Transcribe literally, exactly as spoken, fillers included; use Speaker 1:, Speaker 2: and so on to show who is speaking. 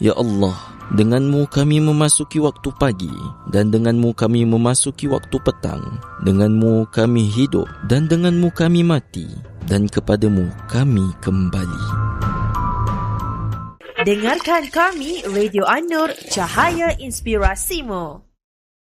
Speaker 1: Ya Allah, denganmu kami memasuki waktu pagi, dan denganmu kami memasuki waktu petang. Denganmu kami hidup, dan denganmu kami mati, dan kepadamu kami kembali.
Speaker 2: Dengarkan kami, Radio An-Nur, Cahaya Inspirasimu.